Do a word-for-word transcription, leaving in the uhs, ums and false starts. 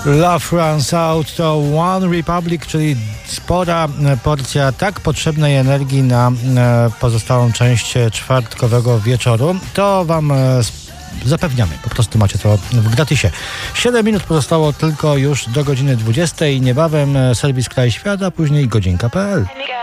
Love Runs Out to One Republic, czyli spora porcja tak potrzebnej energii na pozostałą część czwartkowego wieczoru. To wam zapewniamy, po prostu macie to w gratisie. siedem minut pozostało tylko już do godziny dwudziestej. Niebawem serwis Kraj Świata, później godzinka kropka pe el.